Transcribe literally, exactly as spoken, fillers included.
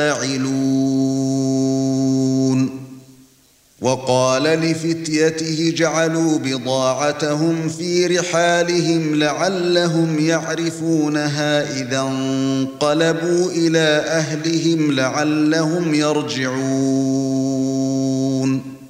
فاعلون. وقال لفتيته جعلوا بضاعتهم في رحالهم لعلهم يعرفونها إذا انقلبوا إلى أهلهم لعلهم يرجعون.